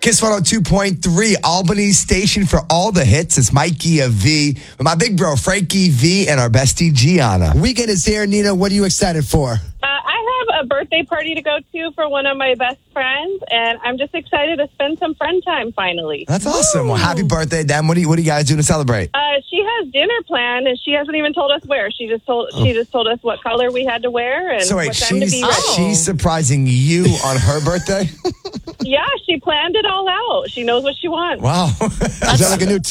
Kiss 102.3, Albany's station for all the hits. It's Mikey V, with my big bro Frankie V, and our bestie Gianna. Weekend is here, Nina. What are you excited for? I have a birthday party to go to for one of my best friends, and I'm just excited to spend some friend time finally. That's awesome. Well, happy birthday, Dan. What do you guys do to celebrate? She has dinner planned, and she hasn't even told us where. She just told us what color we had to wear and So wait, what time to be ready. she's surprising you on her birthday? Yeah, she planned it all out. She knows what she wants. Wow. Is that like a new